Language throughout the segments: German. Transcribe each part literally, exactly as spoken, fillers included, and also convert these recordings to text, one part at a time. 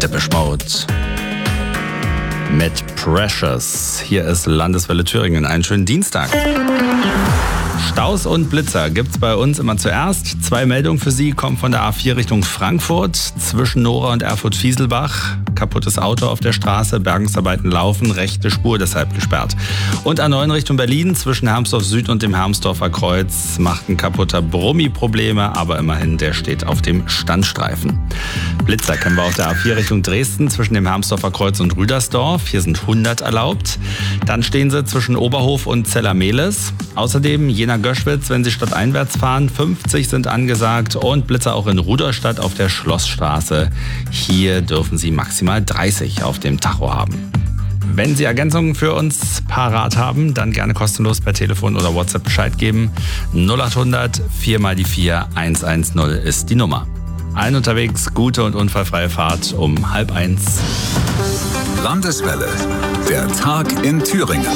Depeche Mode mit Precious. Hier ist Landeswelle Thüringen. Einen schönen Dienstag. Staus und Blitzer gibt's bei uns immer zuerst. Zwei Meldungen für Sie kommen von der A vier Richtung Frankfurt. Zwischen Nora und Erfurt-Fieselbach. Kaputtes Auto auf der Straße. Bergungsarbeiten laufen. Rechte Spur deshalb gesperrt. Und A neun Richtung Berlin. Zwischen Hermsdorf Süd und dem Hermsdorfer Kreuz macht ein kaputter Brummi Probleme. Aber immerhin, der steht auf dem Standstreifen. Blitzer kennen wir auf der A vier Richtung Dresden. Zwischen dem Hermsdorfer Kreuz und Rüdersdorf. Hier sind hundert erlaubt. Dann stehen sie zwischen Oberhof und Zellermehles. Außerdem Jena-Göschwitz, wenn Sie stadteinwärts fahren, fünfzig sind angesagt und Blitzer auch in Rudolstadt auf der Schlossstraße. Hier dürfen Sie maximal dreißig auf dem Tacho haben. Wenn Sie Ergänzungen für uns parat haben, dann gerne kostenlos per Telefon oder WhatsApp Bescheid geben. null achthundert vier mal die vier hundertzehn ist die Nummer. Allen unterwegs gute und unfallfreie Fahrt um halb eins. Landeswelle, der Tag in Thüringen.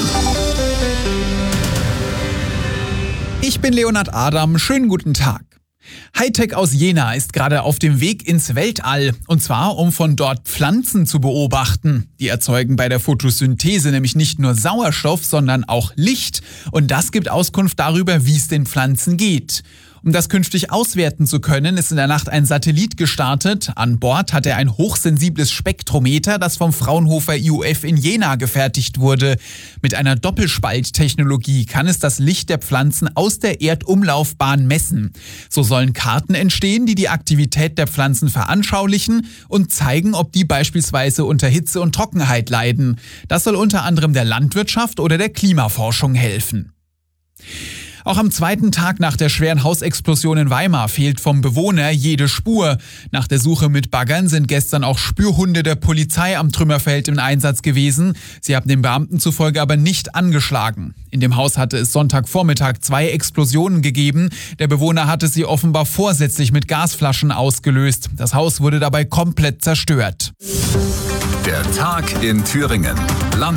Ich bin Leonhard Adam, schönen guten Tag. Hightech aus Jena ist gerade auf dem Weg ins Weltall, und zwar um von dort Pflanzen zu beobachten. Die erzeugen bei der Photosynthese nämlich nicht nur Sauerstoff, sondern auch Licht, und das gibt Auskunft darüber, wie es den Pflanzen geht. Um das künftig auswerten zu können, ist in der Nacht ein Satellit gestartet. An Bord hat er ein hochsensibles Spektrometer, das vom Fraunhofer I U F in Jena gefertigt wurde. Mit einer Doppelspalttechnologie kann es das Licht der Pflanzen aus der Erdumlaufbahn messen. So sollen Karten entstehen, die die Aktivität der Pflanzen veranschaulichen und zeigen, ob die beispielsweise unter Hitze und Trockenheit leiden. Das soll unter anderem der Landwirtschaft oder der Klimaforschung helfen. Auch am zweiten Tag nach der schweren Hausexplosion in Weimar fehlt vom Bewohner jede Spur. Nach der Suche mit Baggern sind gestern auch Spürhunde der Polizei am Trümmerfeld im Einsatz gewesen. Sie haben den Beamten zufolge aber nicht angeschlagen. In dem Haus hatte es Sonntagvormittag zwei Explosionen gegeben. Der Bewohner hatte sie offenbar vorsätzlich mit Gasflaschen ausgelöst. Das Haus wurde dabei komplett zerstört. Der Tag in Thüringen.